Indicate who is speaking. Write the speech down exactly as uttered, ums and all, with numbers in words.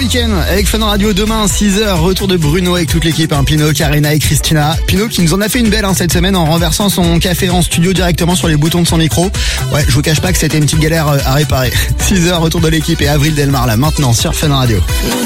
Speaker 1: week-end avec Fun Radio demain, six heures, retour de Bruno avec toute l'équipe, hein, Pino, Karina et Christina. Pino qui nous en a fait une belle hein, cette semaine en renversant son café en studio directement sur les boutons de son micro. Ouais, je vous cache pas que c'était une petite galère à réparer. six heures, retour de l'équipe et Avril Delmar là maintenant sur Fun Radio.